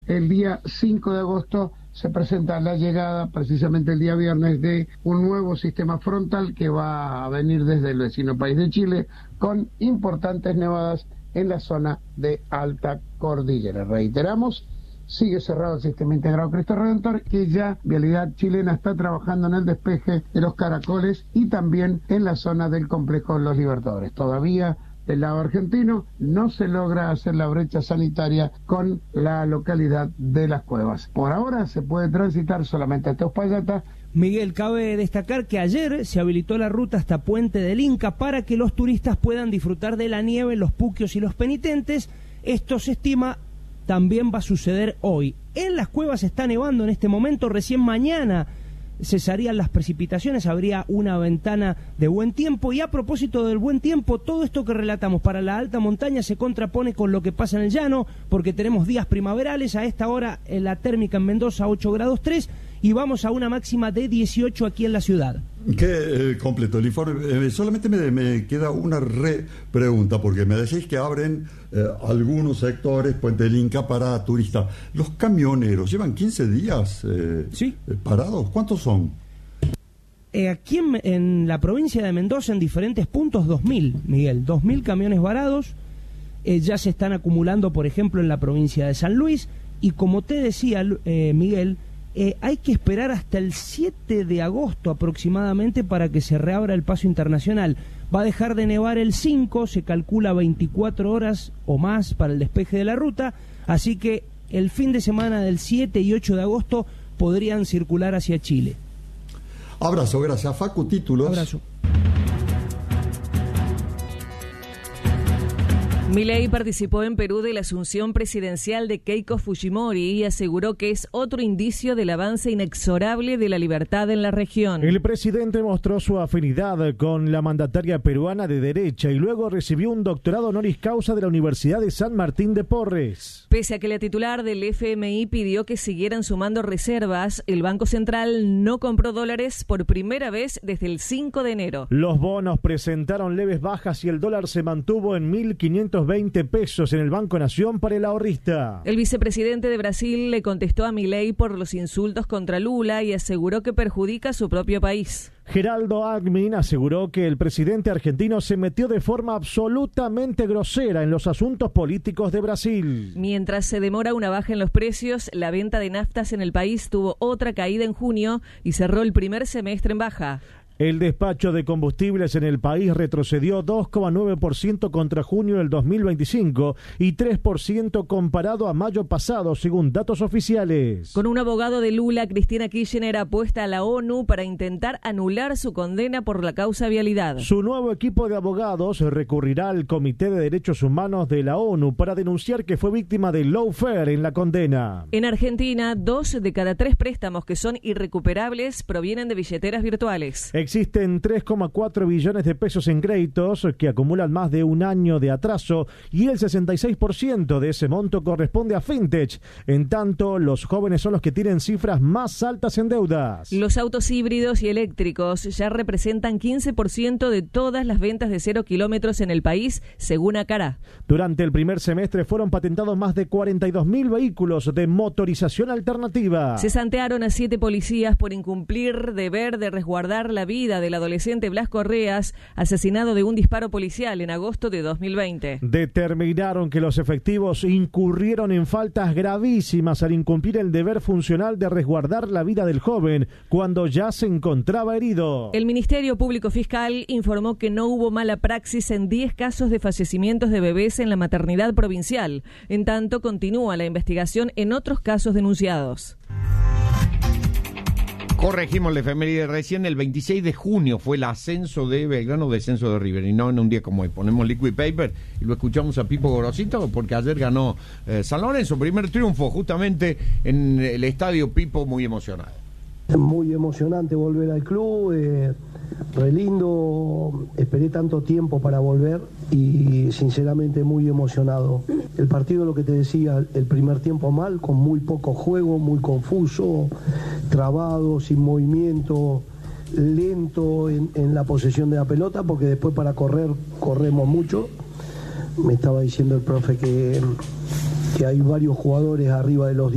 el día 5 de agosto se presenta la llegada, precisamente el día viernes, de un nuevo sistema frontal que va a venir desde el vecino país de Chile, con importantes nevadas en la zona de alta cordillera. Reiteramos, sigue cerrado el sistema integrado Cristo Redentor, que ya Vialidad Chilena está trabajando en el despeje de los Caracoles y también en la zona del complejo Los Libertadores. Todavía del lado argentino no se logra hacer la brecha sanitaria con la localidad de Las Cuevas. Por ahora se puede transitar solamente hasta Uspallata. Miguel, cabe destacar que ayer se habilitó la ruta hasta Puente del Inca para que los turistas puedan disfrutar de la nieve, los puquios y los penitentes. Esto se estima también va a suceder hoy. En Las Cuevas está nevando en este momento, recién mañana cesarían las precipitaciones, habría una ventana de buen tiempo. Y a propósito del buen tiempo, todo esto que relatamos para la alta montaña se contrapone con lo que pasa en el llano, porque tenemos días primaverales. A esta hora la térmica en Mendoza 8 grados 3 y vamos a una máxima de 18 aquí en la ciudad. Qué completo el informe. Solamente me queda una pregunta, porque me decís que abren algunos sectores, Puente del Inca, para turistas. Los camioneros llevan 15 días ¿Sí? parados. ¿Cuántos son? Aquí en la provincia de Mendoza, en diferentes puntos, 2.000, Miguel. 2.000 camiones varados. Ya se están acumulando, por ejemplo, en la provincia de San Luis. Y como te decía, Miguel, hay que esperar hasta el 7 de agosto aproximadamente para que se reabra el paso internacional. Va a dejar de nevar el 5, se calcula 24 horas o más para el despeje de la ruta, así que el fin de semana del 7 y 8 de agosto podrían circular hacia Chile. Abrazo, gracias. Facu, títulos. Abrazo. Milei participó en Perú de la asunción presidencial de Keiko Fujimori y aseguró que es otro indicio del avance inexorable de la libertad en la región. El presidente mostró su afinidad con la mandataria peruana de derecha y luego recibió un doctorado honoris causa de la Universidad de San Martín de Porres. Pese a que la titular del FMI pidió que siguieran sumando reservas, el Banco Central no compró dólares por primera vez desde el 5 de enero. Los bonos presentaron leves bajas y el dólar se mantuvo en 1.520 pesos en el Banco Nación para el ahorrista. El vicepresidente de Brasil le contestó a Milei por los insultos contra Lula y aseguró que perjudica a su propio país. Geraldo Alckmin aseguró que el presidente argentino se metió de forma absolutamente grosera en los asuntos políticos de Brasil. Mientras se demora una baja en los precios, la venta de naftas en el país tuvo otra caída en junio y cerró el primer semestre en baja. El despacho de combustibles en el país retrocedió 2,9% contra junio del 2025 y 3% comparado a mayo pasado, según datos oficiales. Con un abogado de Lula, Cristina Kirchner apuesta a la ONU para intentar anular su condena por la causa vialidad. Su nuevo equipo de abogados recurrirá al Comité de Derechos Humanos de la ONU para denunciar que fue víctima de lawfare en la condena. En Argentina, 2 de cada 3 préstamos que son irrecuperables provienen de billeteras virtuales. Existen 3,4 billones de pesos en créditos que acumulan más de un año de atraso y el 66% de ese monto corresponde a fintech. En tanto, los jóvenes son los que tienen cifras más altas en deudas. Los autos híbridos y eléctricos ya representan 15% de todas las ventas de 0 kilómetros en el país, según Acará. Durante el primer semestre fueron patentados más de 42.000 vehículos de motorización alternativa. Se santearon a 7 policías por incumplir deber de resguardar la vida del adolescente Blas Correas, asesinado de un disparo policial en agosto de 2020. Determinaron que los efectivos incurrieron en faltas gravísimas al incumplir el deber funcional de resguardar la vida del joven cuando ya se encontraba herido. El Ministerio Público Fiscal informó que no hubo mala praxis en 10 casos de fallecimientos de bebés en la maternidad provincial. En tanto, continúa la investigación en otros casos denunciados. Corregimos la efeméride recién, el 26 de junio fue el ascenso de Belgrano, descenso de River, y no en un día como hoy. Ponemos Liquid Paper y lo escuchamos a Pipo Gorosito, porque ayer ganó San Lorenzo, primer triunfo justamente en el estadio. Pipo, muy emocionado. Muy emocionante volver al club, re lindo, esperé tanto tiempo para volver y sinceramente muy emocionado. El partido, lo que te decía, el primer tiempo mal, con muy poco juego, muy confuso, trabado, sin movimiento, lento en la posesión de la pelota, porque después para correr, corremos mucho. Me estaba diciendo el profe que hay varios jugadores arriba de los